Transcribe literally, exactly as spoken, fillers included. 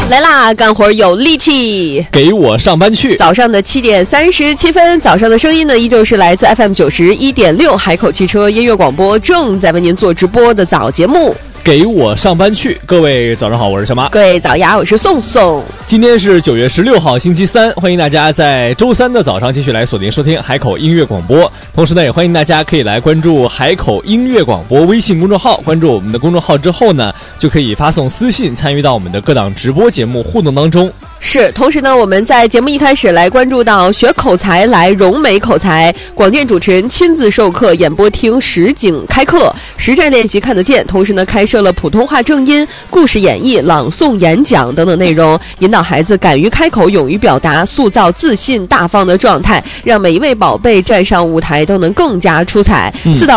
来啦，干活有力气， 给我上班去。 早上的七点三十七分，早上的声音呢，依旧是来自 F M 九十一点六海口汽车音乐广播，正在为您做直播的早节目。 给我上班去，各位早上好，我是小马。 各位早呀，我是宋宋。 今天是九月十六号，星期三，欢迎大家在周三的早上继续来锁定收听海口音乐广播。同时呢，也欢迎大家可以来关注海口音乐广播微信公众号。关注我们的公众号之后呢，就可以发送私信参与到我们的各档直播节目互动当中。 是，同时呢，我们在节目一开始来关注到学口才来融美口才，广电主持人亲自授课，演播厅实景开课，实战练习看得见。同时呢，开设了普通话正音、故事演绎、朗诵、演讲等等内容，引导孩子敢于开口、勇于表达，塑造自信大方的状态，让每一位宝贝站上舞台都能更加出彩。 嗯、 四到